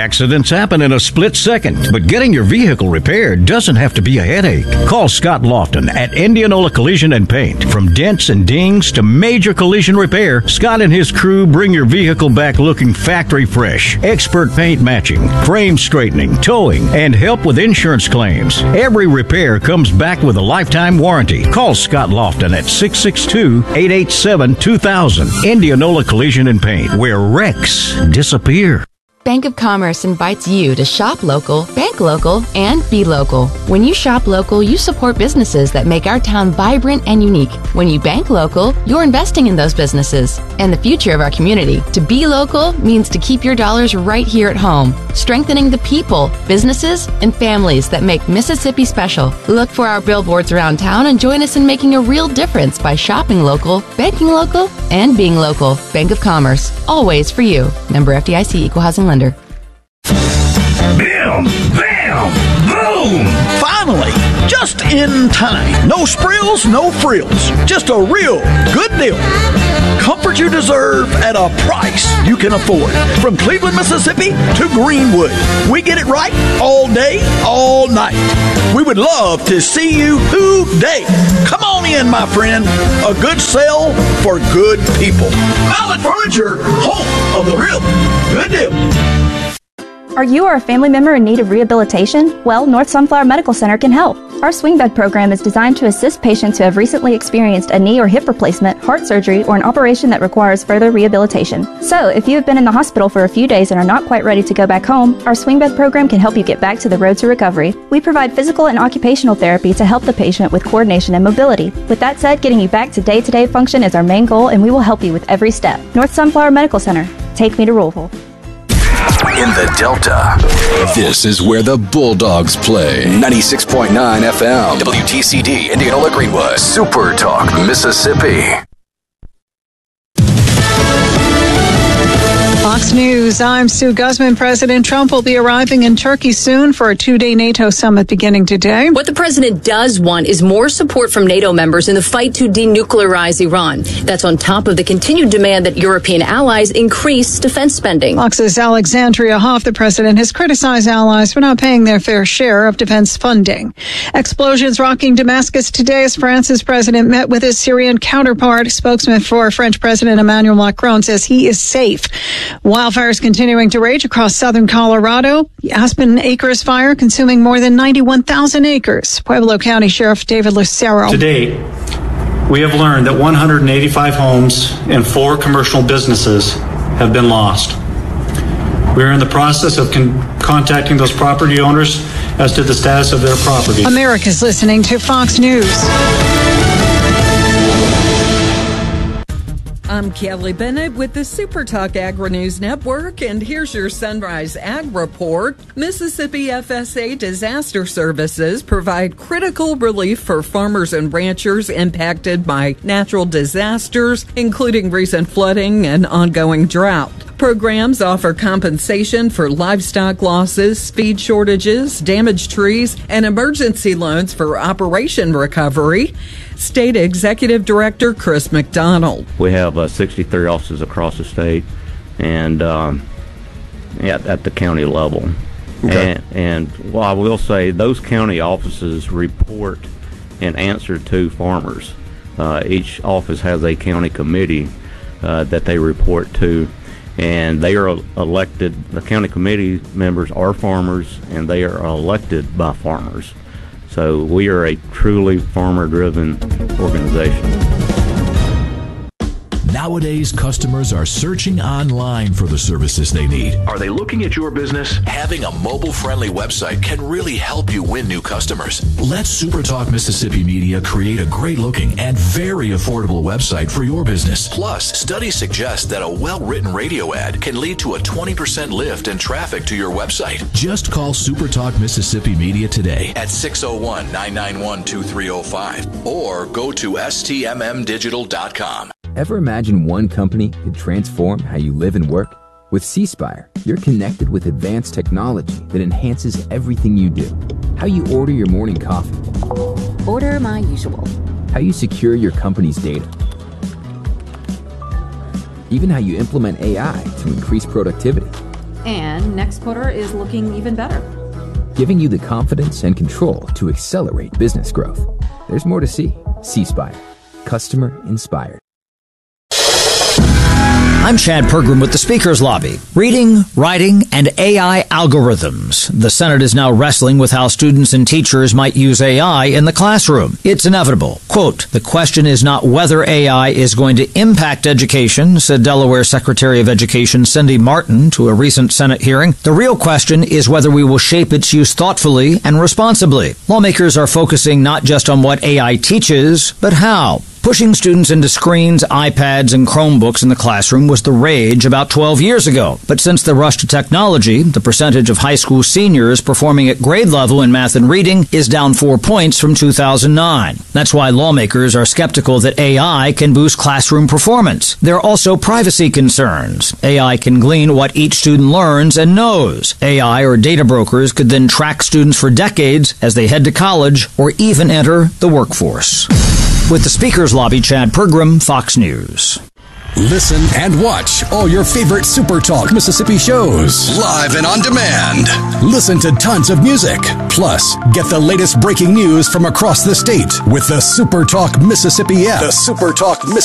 Accidents happen in a split second, but getting your vehicle repaired doesn't have to be a headache. Call Scott Lofton at Indianola Collision and Paint. From dents and dings to major collision repair, Scott and his crew bring your vehicle back looking factory fresh. Expert paint matching, frame straightening, towing, and help with insurance claims. Every repair comes back with a lifetime warranty. Call Scott Lofton at 662-887-2000. Indianola Collision and Paint, where wrecks disappear. Bank of Commerce invites you to shop local, bank local, and be local. When you shop local, you support businesses that make our town vibrant and unique. When you bank local, you're investing in those businesses and the future of our community. To be local means to keep your dollars right here at home, strengthening the people, businesses, and families that make Mississippi special. Look for our billboards around town and join us in making a real difference by shopping local, banking local, and being local. Bank of Commerce, always for you. Member FDIC, Equal Housing Lender. Bam! Bam! Boom! Finally, just in time. No sprills, no frills. Just a real good deal. Comfort you deserve at a price you can afford. From Cleveland, Mississippi to Greenwood, we get it right all day, all night. We would love to see you today. Come on in, my friend. A good sale for good people. Mallett Furniture, home of the real good deal. Are you or a family member in need of rehabilitation? Well, North Sunflower Medical Center can help. Our swing bed program is designed to assist patients who have recently experienced a knee or hip replacement, heart surgery, or an operation that requires further rehabilitation. So, if you have been in the hospital for a few days and are not quite ready to go back home, our swing bed program can help you get back to the road to recovery. We provide physical and occupational therapy to help the patient with coordination and mobility. With that said, getting you back to day-to-day function is our main goal, and we will help you with every step. North Sunflower Medical Center. Take me to Louisville. In the Delta, this is where the Bulldogs play. 96.9 FM, WTCD, Indianola Greenwood, Super Talk, Mississippi. Fox News, I'm Sue Guzman. President Trump will be arriving in Turkey soon for a two-day NATO summit beginning today. What the president does want is more support from NATO members in the fight to denuclearize Iran. That's on top of the continued demand that European allies increase defense spending. Fox's Alexandria Hoff, the president, has criticized allies for not paying their fair share of defense funding. Explosions rocking Damascus today as France's president met with his Syrian counterpart. Spokesman for French President Emmanuel Macron says he is safe. Wildfires continuing to rage across southern Colorado. The Aspen Acres fire consuming more than 91,000 acres. Pueblo County Sheriff David Lucero. To date, we have learned that 185 homes and 4 commercial businesses have been lost. We are in the process of contacting those property owners as to the status of their property. America's listening to Fox News. I'm Kelly Bennett with the Super Talk Agri-News Network, and here's your Sunrise Ag Report. Mississippi FSA Disaster Services provide critical relief for farmers and ranchers impacted by natural disasters, including recent flooding and ongoing drought. Programs offer compensation for livestock losses, feed shortages, damaged trees, and emergency loans for operation recovery. State Executive Director Chris McDonald. We have 63 offices across the state and at the county level. Okay. And well, I will say those county offices report and answer to farmers. Each office has a county committee that they report to, and they are elected. The county committee members are farmers, and they are elected by farmers. So we are a truly farmer-driven organization. Nowadays, customers are searching online for the services they need. Are they looking at your business? Having a mobile-friendly website can really help you win new customers. Let SuperTalk Mississippi Media create a great-looking and very affordable website for your business. Plus, studies suggest that a well-written radio ad can lead to a 20% lift in traffic to your website. Just call SuperTalk Mississippi Media today at 601-991-2305 or go to stmmdigital.com. Ever imagine one company could transform how you live and work? With C-Spire, you're connected with advanced technology that enhances everything you do. How you order your morning coffee. Order my usual. How you secure your company's data. Even how you implement AI to increase productivity. And next quarter is looking even better. Giving you the confidence and control to accelerate business growth. There's more to see. C-Spire. Customer inspired. I'm Chad Pergram with the Speakers Lobby. Reading, writing, and AI algorithms. The Senate is now wrestling with how students and teachers might use AI in the classroom. It's inevitable. Quote, the question is not whether AI is going to impact education, said Delaware Secretary of Education Cindy Martin to a recent Senate hearing. The real question is whether we will shape its use thoughtfully and responsibly. Lawmakers are focusing not just on what AI teaches, but how. Pushing students into screens, iPads, and Chromebooks in the classroom was the rage about 12 years ago. But since the rush to technology, the percentage of high school seniors performing at grade level in math and reading is down 4 points from 2009. That's why lawmakers are skeptical that AI can boost classroom performance. There are also privacy concerns. AI can glean what each student learns and knows. AI or data brokers could then track students for decades as they head to college or even enter the workforce. With the Speakers Lobby, Chad Pergram, Fox News. Listen and watch all your favorite Super Talk Mississippi shows live and on demand. Listen to tons of music. Plus, get the latest breaking news from across the state with the Super Talk Mississippi app. The Super Talk Mississippi